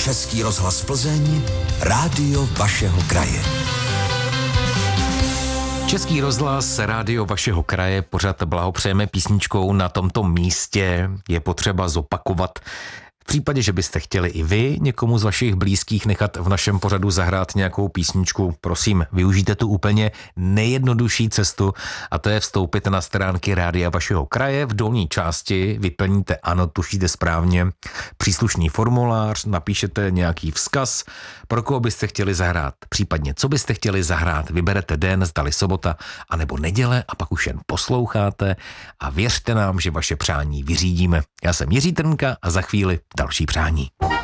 Český rozhlas Plzeň, rádio vašeho kraje. Český rozhlas, rádio vašeho kraje, pořád blahopřejeme písničkou Na tomto místě. Je potřeba zopakovat. V případě, že byste chtěli i vy někomu z vašich blízkých nechat v našem pořadu zahrát nějakou písničku, prosím, využijte tu úplně nejjednodušší cestu a to je vstoupit na stránky rádia vašeho kraje. V dolní části vyplníte, ano, tušíte správně, příslušný formulář, napíšete nějaký vzkaz, pro koho byste chtěli zahrát, případně co byste chtěli zahrát, vyberete den, zdali sobota anebo neděle a pak už jen posloucháte a věřte nám, že vaše přání vyřídíme. Já jsem Jiří Trnka a za chvíli další přání.